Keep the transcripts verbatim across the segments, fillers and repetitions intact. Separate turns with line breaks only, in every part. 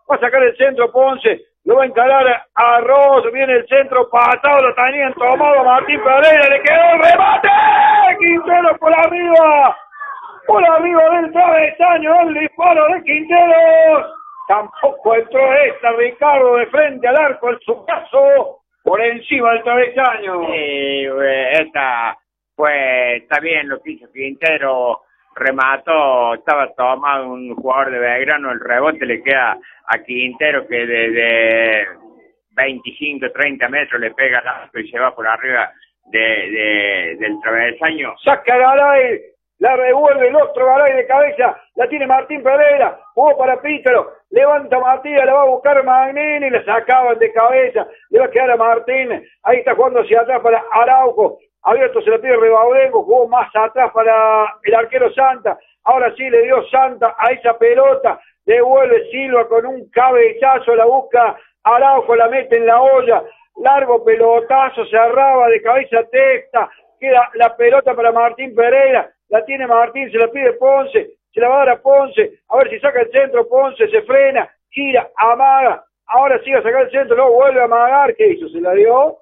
va a sacar el centro Ponce, lo va a encarar a Ross, viene el centro, patado, lo tenían tomado Martín Pereira, le quedó el remate, Quintero por arriba, por arriba del travesaño, el disparo de Quintero, tampoco entró esta, Ricardo, de frente al arco, el sucazo, por encima del travesaño.
Sí, esta, pues, está bien lo que hizo Quintero, remató, estaba tomado un jugador de Belgrano, el rebote le queda a Quintero que desde veinticinco, treinta metros le pega al arco y se va por arriba de, de, del travesaño.
Saca Garay, la revuelve el otro Garay de cabeza, la tiene Martín Pereira, jugó para Pítaro, levanta Matías, la va a buscar Magnini, la sacaban de cabeza, le va a quedar a Martín, ahí está jugando hacia atrás para Araujo, abierto se le pide Rebaudengo, jugó más atrás para el arquero Santa, ahora sí le dio Santa a esa pelota, devuelve Silva con un cabezazo, la busca Araujo, la mete en la olla, largo pelotazo, cerraba de cabeza testa, queda la pelota para Martín Pereira, la tiene Martín, se la pide Ponce, se la va a dar a Ponce, a ver si saca el centro, Ponce se frena, gira, amaga, ahora sí va a sacar el centro, luego vuelve a amagar, ¿qué hizo? Se la dio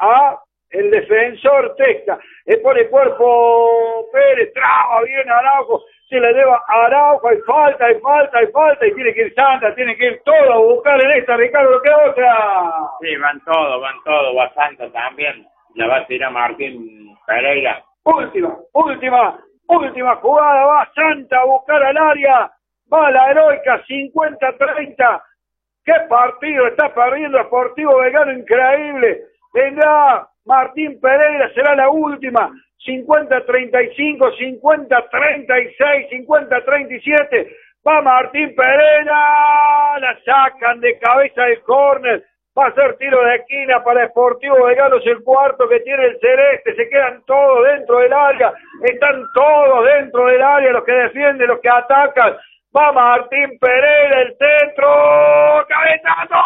a el defensor Testa, le pone cuerpo Pérez, traba bien Araujo, se le lleva a Araujo, hay falta, hay falta, hay falta, y tiene que ir Santa, tiene que ir todo a buscar en esta, Ricardo, lo que otra.
Sí, van todos, van todos, va Santa también, la va a tirar Martín Pereira.
Última, última, última jugada, va Santa a buscar al área, va la heroica cincuenta treinta, qué partido está perdiendo Sportivo Belgrano, increíble, vendrá Martín Pereira, será la última, cincuenta treinta y cinco, cincuenta treinta y seis, cincuenta treinta y siete, va Martín Pereira, la sacan de cabeza del córner, va a ser tiro de esquina para Sportivo Belgrano, es el cuarto que tiene el celeste, se quedan todos dentro del área, están todos dentro del área, los que defienden, los que atacan, va Martín Pereira, el centro, cabezazo,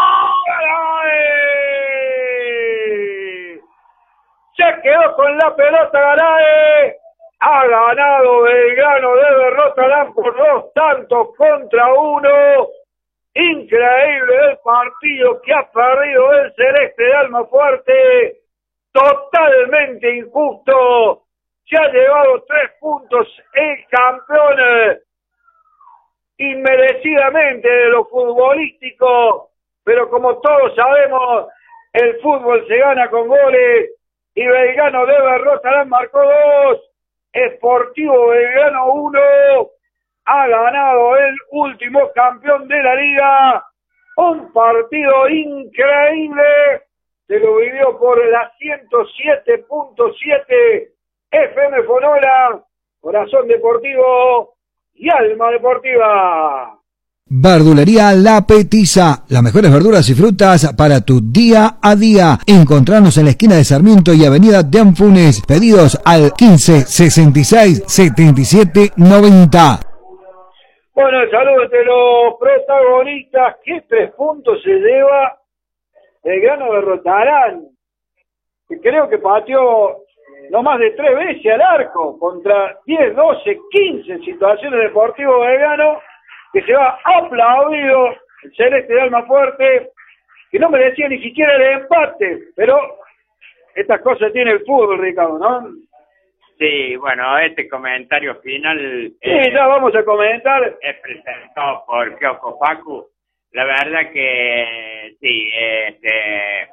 se quedó con la pelota Garay, ha ganado Belgrano de Rotterdam por dos tantos contra uno, increíble el partido que ha perdido el celeste de Almafuerte, totalmente injusto, se ha llevado tres puntos el campeón, inmerecidamente de lo futbolístico, pero como todos sabemos, el fútbol se gana con goles, y Belgrano de Rotterdam marcó dos, Sportivo Belgrano uno, ha ganado el último campeón de la liga, un partido increíble, se lo vivió por la ciento siete punto siete F M Fonola, Corazón Deportivo y Alma Deportiva.
Verdulería La Petiza, las mejores verduras y frutas para tu día a día. Encontrarnos en la esquina de Sarmiento y Avenida de Anfunes. Pedidos al quince sesenta y seis setenta y siete noventa.
Bueno, saludos de los protagonistas. ¿Qué tres puntos se lleva Belgrano de Rotterdam? Creo que pateó no más de tres veces al arco contra diez, doce, quince en situaciones de Sportivo Belgrano, que se va aplaudido el celeste de Almafuerte, que no merecía ni siquiera el empate, pero estas cosas tiene el fútbol, Ricardo, ¿no?
Sí, bueno, este comentario final...
Sí, eh, ya vamos a comentar.
Es presentado por Kioco Facu. La verdad que sí, este...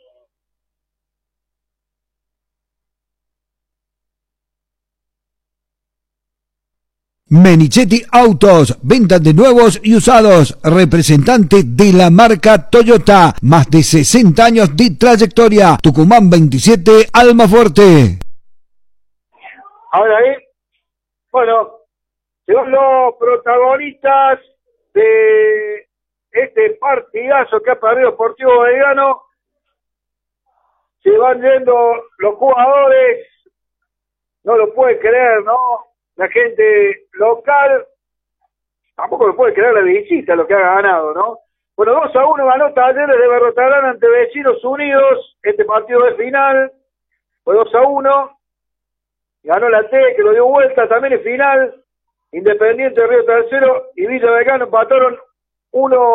Menichetti Autos, ventas de nuevos y usados, representante de la marca Toyota, más de sesenta años de trayectoria, Tucumán veintisiete, Almafuerte.
Ahora ahí, bueno, según los protagonistas de este partidazo que ha perdido Sportivo Belgrano, se van yendo los jugadores, no lo puede creer, ¿no? La gente local, tampoco lo puede creer la visita lo que ha ganado, ¿no? Bueno, dos a uno ganó Talleres de Rotterdam ante Vecinos Unidos, este partido de final, fue dos a uno, ganó la T, que lo dio vuelta, también en final, Independiente de Río Tercero y Villa Belgrano empataron uno